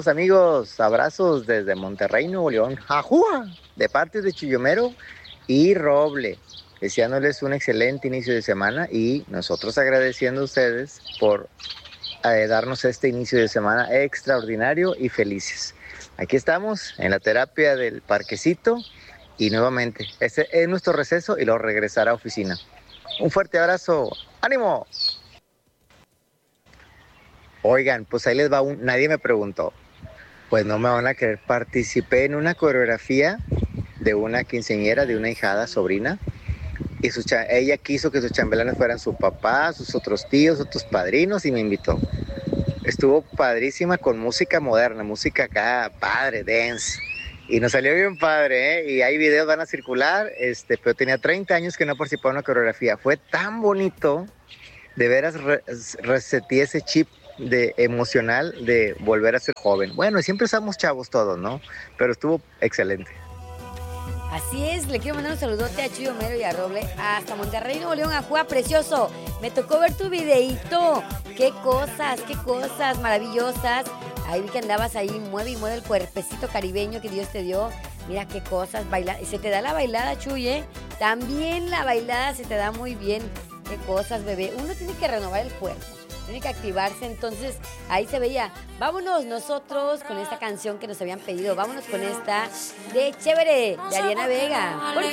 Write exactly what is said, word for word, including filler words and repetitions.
pues amigos, abrazos desde Monterrey, Nuevo León, ¡Ajúa! De parte de Chillomero y Roble, deseándoles un excelente inicio de semana y nosotros agradeciendo a ustedes por eh, darnos este inicio de semana extraordinario y felices. Aquí estamos en la terapia del parquecito y nuevamente, este es nuestro receso y luego regresar a oficina. Un fuerte abrazo, ¡ánimo! Oigan, pues ahí les va un, nadie me preguntó. Pues no me van a creer, participé en una coreografía de una quinceañera, de una hijada, sobrina, y su cha- ella quiso que sus chambelanes fueran su papá, sus otros tíos, otros padrinos, y me invitó. Estuvo padrísima con música moderna, música acá, padre, dance. Y nos salió bien padre, ¿eh? Y hay videos, van a circular, este, pero tenía treinta años que no participaba en una coreografía. Fue tan bonito, de veras re- reseteé ese chip de emocional de volver a ser joven. Bueno, siempre somos chavos todos, ¿no? Pero estuvo excelente. Así es, le quiero mandar un saludote a Chuyo Mero y a Roble hasta Monterrey, Nuevo León, Ajúa, precioso. Me tocó ver tu videíto. Qué cosas, qué cosas maravillosas. Ahí vi que andabas ahí, mueve y mueve el cuerpecito caribeño que Dios te dio. Mira qué cosas, baila. Se te da la bailada, Chuy, ¿eh? También la bailada se te da muy bien. Qué cosas, bebé. Uno tiene que renovar el cuerpo. Tiene que activarse, entonces ahí se veía. Vámonos nosotros con esta canción que nos habían pedido. Vámonos con esta de Chévere, de Ariana Vega. ¿Por